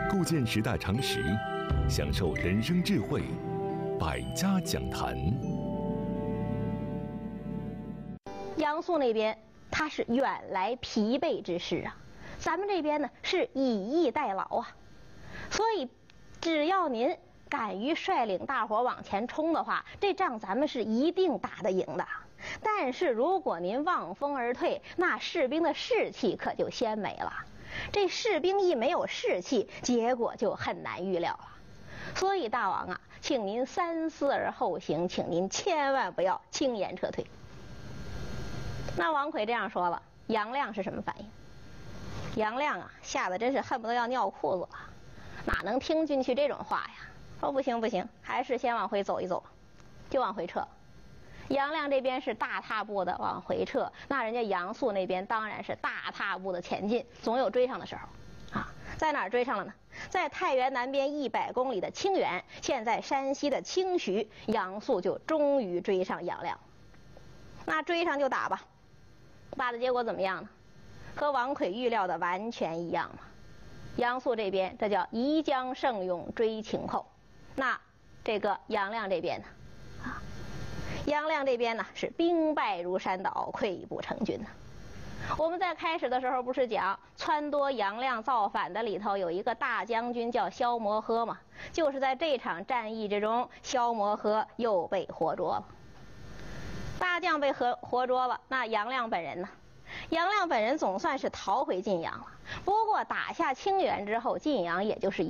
构建时代常识，享受人生智慧，百家讲坛。 杨素那边他是远来疲惫之师啊，咱们这边呢是以逸待劳啊，所以只要您敢于率领大伙往前冲的话，这仗咱们是一定打得赢的。但是如果您望风而退，那士兵的士气可就先没了。这士兵一没有士气，结果就很难预料了。所以大王啊，请您三思而后行，请您千万不要轻言撤退。那王奎这样说了，杨亮是什么反应？杨亮啊，吓得真是恨不得要尿裤子了，哪能听进去这种话呀？说不行不行，还是先往回走一走，就往回撤。杨亮这边是大踏步的往回撤，那人家杨素那边当然是大踏步的前进，总有追上的时候啊。在哪儿追上了呢？在太原南边100公里的清远，现在山西的清徐，杨素就终于追上杨亮。那追上就打吧，打的结果怎么样呢？和王奎预料的完全一样嘛。杨素这边这叫宜将胜勇追秦后，那这个杨亮这边呢？杨亮这边呢是兵败如山倒，溃不成军呢。我们在开始的时候不是讲撺掇杨亮造反的里头有一个大将军叫萧摩诃嘛，就是在这场战役之中，萧摩诃又被活捉了。大将被活捉了，那杨亮本人呢？杨亮本人总算是逃回晋阳了，不过打下清远之后，晋阳也就是